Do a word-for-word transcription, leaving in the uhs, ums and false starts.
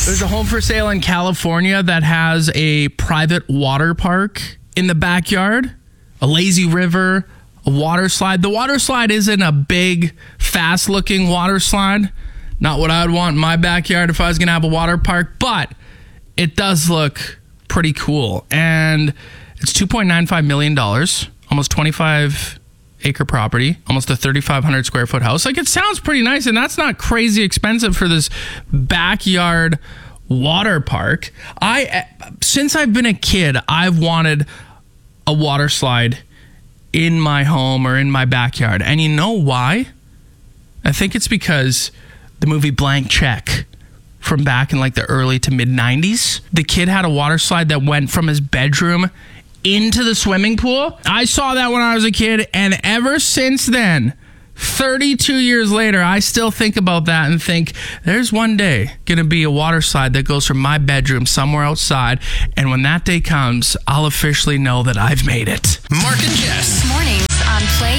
There's a home for sale in California that has a private water park in the backyard, a lazy river, a water slide. The water slide isn't a big, fast-looking water slide. Not what I would want in my backyard if I was going to have a water park, but it does look pretty cool. And it's two point nine five million dollars, almost twenty-five acre property, almost a thirty-five hundred square foot house. Like, it sounds pretty nice, and that's not crazy expensive for this backyard water park. I, since I've been a kid, I've wanted a water slide in my home or in my backyard. And you know why? I think it's because the movie Blank Check from back in like the early to mid nineties, the kid had a water slide that went from his bedroom into the swimming pool. I saw that when I was a kid, and ever since then, thirty-two years later, I still think about that and think there's one day gonna be a water slide that goes from my bedroom somewhere outside, and when that day comes, I'll officially know that I've made it. Mark and Jess. Mornings on Play